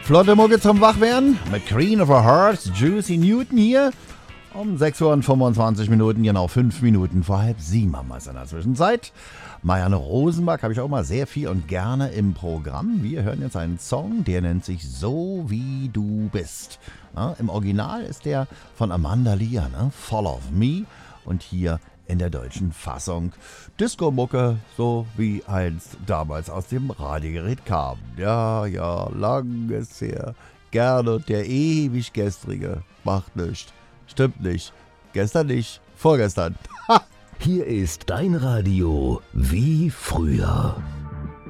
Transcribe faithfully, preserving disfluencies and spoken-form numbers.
Flotte Mucke zum Wachwerden mit Queen of Our Hearts, Juicy Newton hier. Um sechs Uhr und fünfundzwanzig Minuten, genau fünf Minuten vor halb sieben haben wir es in der Zwischenzeit. Marianne Rosenberg habe ich auch mal sehr viel und gerne im Programm. Wir hören jetzt einen Song, der nennt sich So wie du bist. Ja, im Original ist der von Amanda Lear, ne? Fall of Me. Und hier in der deutschen Fassung Disco-Mucke, so wie einst damals aus dem Radiogerät kam. Ja, ja, lang ist her. Gerne und der ewig gestrige macht nichts. Stimmt nicht. Gestern nicht. Vorgestern. Hier ist dein Radio wie früher.